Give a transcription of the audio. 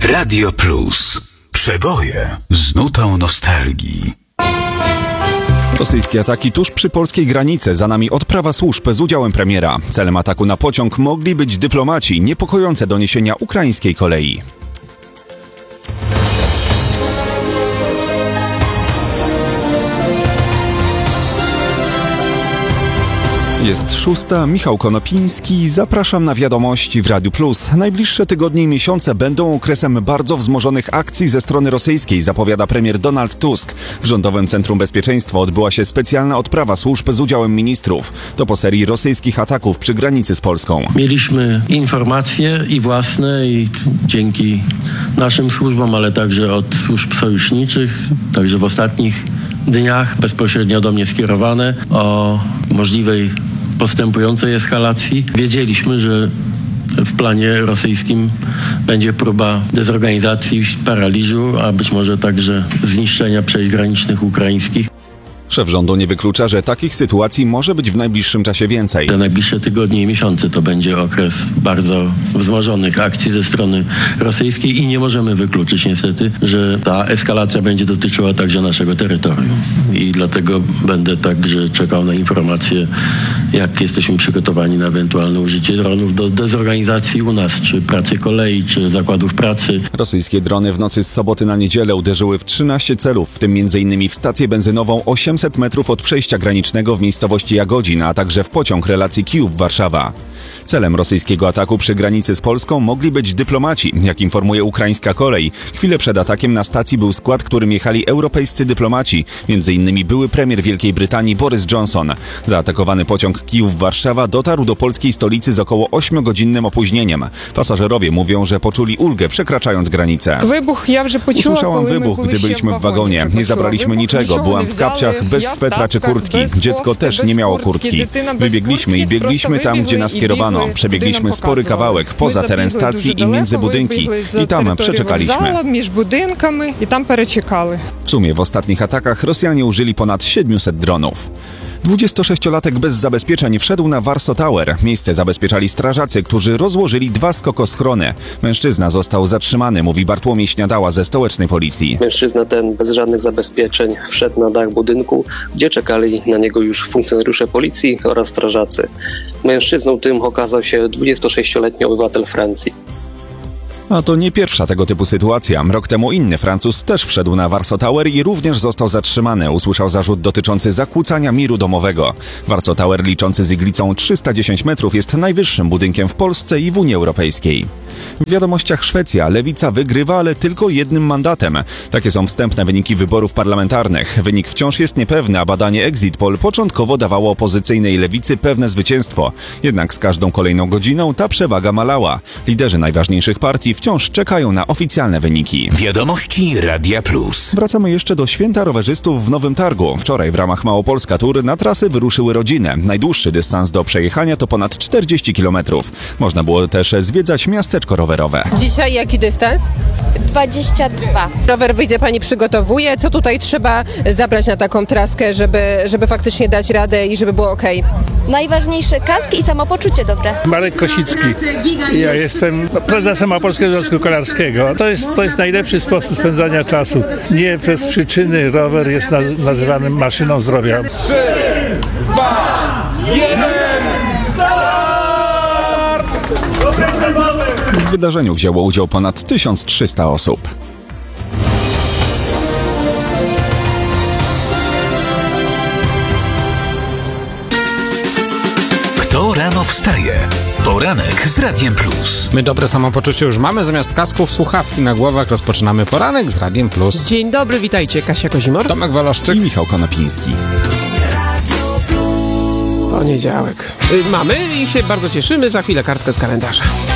Radio Plus. Przeboje z nutą nostalgii. Rosyjskie ataki tuż przy polskiej granicy, za nami odprawa służb z udziałem premiera. Celem ataku na pociąg mogli być dyplomaci, niepokojące doniesienia ukraińskiej kolei. Jest 6. Michał Konopiński. Zapraszam na wiadomości w Radiu Plus. Najbliższe tygodnie i miesiące będą okresem bardzo wzmożonych akcji ze strony rosyjskiej, zapowiada premier Donald Tusk. W Rządowym Centrum Bezpieczeństwa odbyła się specjalna odprawa służb z udziałem ministrów. To po serii rosyjskich ataków przy granicy z Polską. Mieliśmy informacje i własne, i dzięki naszym służbom, ale także od służb sojuszniczych, także w ostatnich dniach bezpośrednio do mnie skierowane o możliwej postępującej eskalacji. Wiedzieliśmy, że w planie rosyjskim będzie próba dezorganizacji, paraliżu, a być może także zniszczenia przejść granicznych ukraińskich. Szef rządu nie wyklucza, że takich sytuacji może być w najbliższym czasie więcej. Te najbliższe tygodnie i miesiące to będzie okres bardzo wzmożonych akcji ze strony rosyjskiej i nie możemy wykluczyć niestety, że ta eskalacja będzie dotyczyła także naszego terytorium. I dlatego będę także czekał na informacje, jak jesteśmy przygotowani na ewentualne użycie dronów do dezorganizacji u nas, czy pracy kolei, czy zakładów pracy. Rosyjskie drony w nocy z soboty na niedzielę uderzyły w 13 celów, w tym m.in. w stację benzynową 800 metrów od przejścia granicznego w miejscowości Jagodzin, a także w pociąg relacji Kijów-Warszawa. Celem rosyjskiego ataku przy granicy z Polską mogli być dyplomaci, jak informuje ukraińska kolej. Chwilę przed atakiem na stacji był skład, którym jechali europejscy dyplomaci, m.in. były premier Wielkiej Brytanii Boris Johnson. Zaatakowany pociąg Kijów-Warszawa dotarł do polskiej stolicy z około 8-godzinnym opóźnieniem. Pasażerowie mówią, że poczuli ulgę przekraczając granicę. Usłyszałam wybuch, gdy byliśmy w wagonie. Nie zabraliśmy niczego, byłam w kapciach bez swetra czy kurtki. Dziecko też nie miało kurtki. Wybiegliśmy i biegliśmy tam, gdzie nas kierowano. Przebiegliśmy spory kawałek poza teren stacji i między budynki i tam przeczekaliśmy. W sumie w ostatnich atakach Rosjanie użyli ponad 700 dronów. 26-latek bez zabezpieczeń wszedł na Warsaw Tower. Miejsce zabezpieczali strażacy, którzy rozłożyli 2 skokoschrony. Mężczyzna został zatrzymany, mówi Bartłomiej Śniadała ze stołecznej policji. Mężczyzna ten bez żadnych zabezpieczeń wszedł na dach budynku, gdzie czekali na niego już funkcjonariusze policji oraz strażacy. Mężczyzną tym okazał się 26-letni obywatel Francji. A to nie pierwsza tego typu sytuacja. Rok temu inny Francuz też wszedł na Warsaw Tower i również został zatrzymany. Usłyszał zarzut dotyczący zakłócania miru domowego. Warsaw Tower, liczący z iglicą 310 metrów, jest najwyższym budynkiem w Polsce i w Unii Europejskiej. W wiadomościach Szwecja. Lewica wygrywa, ale tylko jednym mandatem. Takie są wstępne wyniki wyborów parlamentarnych. Wynik wciąż jest niepewny, a badanie Exit Poll początkowo dawało opozycyjnej lewicy pewne zwycięstwo. Jednak z każdą kolejną godziną ta przewaga malała. Liderzy najważniejszych partii wciąż czekają na oficjalne wyniki. Wiadomości Radia Plus. Wracamy jeszcze do święta rowerzystów w Nowym Targu. Wczoraj w ramach Małopolska Tour na trasy wyruszyły rodziny. Najdłuższy dystans do przejechania to ponad 40 km. Można było też zwiedzać miasteczko rowerowe. Dzisiaj jaki dystans? 22. Rower, widzę, pani przygotowuje. Co tutaj trzeba zabrać na taką traskę, żeby faktycznie dać radę i żeby było okej? Najważniejsze kask i samopoczucie dobre. Marek Kosicki. Ja jestem prezesem Małopolskiego Związku Kolarskiego. To jest najlepszy sposób spędzania czasu. Nie bez przyczyny rower jest nazywany maszyną zdrowia. 3, 2, 1, start! W wydarzeniu wzięło udział ponad 1300 osób. Kto rano wstaje? Poranek z Radiem Plus. My dobre samopoczucie już mamy. Zamiast kasków, słuchawki na głowach. Rozpoczynamy poranek z Radiem Plus. Dzień dobry, witajcie. Kasia Kozimor, Tomek Waloszczyk i Michał Konopiński. Poniedziałek. Mamy i się bardzo cieszymy. Za chwilę kartkę z kalendarza.